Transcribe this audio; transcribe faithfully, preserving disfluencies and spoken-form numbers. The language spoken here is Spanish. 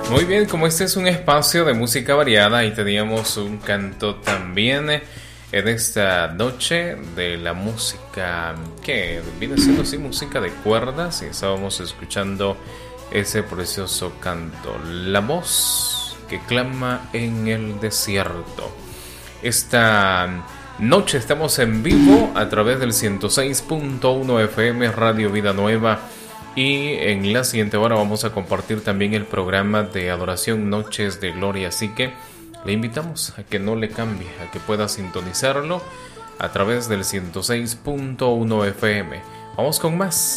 Muy bien, como este es un espacio de música variada y teníamos un canto también en esta noche de la música que viene siendo así música de cuerdas, y estábamos escuchando ese precioso canto, la voz que clama en el desierto. Esta noche estamos en vivo a través del ciento seis punto uno F M Radio Vida Nueva, y en la siguiente hora vamos a compartir también el programa de adoración Noches de Gloria, así que le invitamos a que no le cambie, a que pueda sintonizarlo a través del ciento seis punto uno F M. Vamos con más.